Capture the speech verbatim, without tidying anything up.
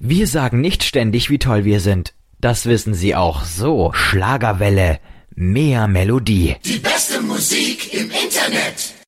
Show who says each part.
Speaker 1: Wir sagen nicht ständig, wie toll wir sind. Das wissen Sie auch so. Schlagerwelle, mehr Melodie.
Speaker 2: Die beste Musik im Internet.